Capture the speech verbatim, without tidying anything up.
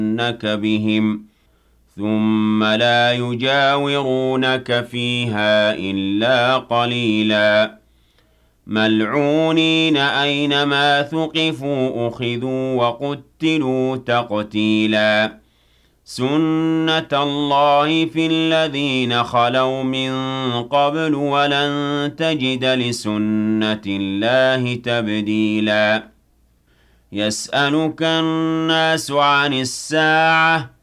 لَنَبْلُوَنَّكَ بِهِمْ ثُمَّ لَا يُجَاوِرُونَكَ فِيهَا إِلَّا قَلِيلًا مَلْعُونِينَ أَيْنَمَا ثُقِفُوا أُخِذُوا وَقُتِّلُوا تَقْتِيلًا سُنَّةَ اللَّهِ فِي الَّذِينَ خَلَوْا مِن قَبْلُ وَلَن تَجِدَ لِسُنَّةِ اللَّهِ تَبْدِيلًا يَسْأَلُكَ النَّاسُ عَنِ السَّاعَةِ